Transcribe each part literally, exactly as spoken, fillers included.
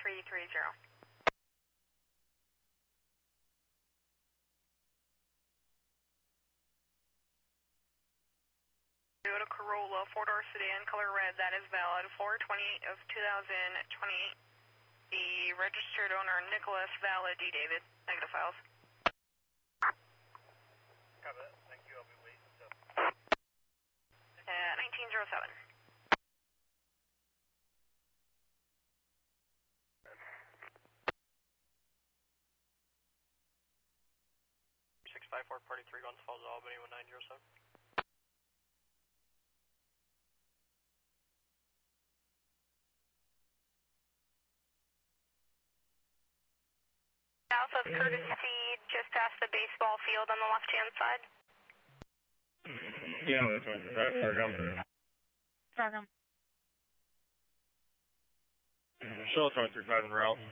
three three zero. Toyota Corolla, four-door sedan, color red, that is valid, four twenty-eight of two thousand twenty-eight. The registered owner, Nicholas, valid, D. David, negative files. Copy that, thank you, I'll be waiting, so. Uh, nineteen oh seven. six five four, party three, Guns Falls, Albany, one nine zero seven. South of Courtesy, just past the baseball field on the left-hand side. Yeah, that's right. That's our governor. Welcome. Show us three five en route.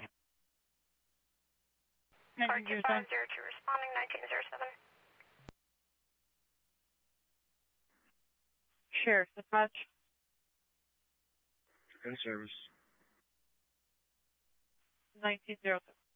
Park two five zero two responding, nineteen oh seven. Sheriff Dispatch. In service. nineteen oh seven.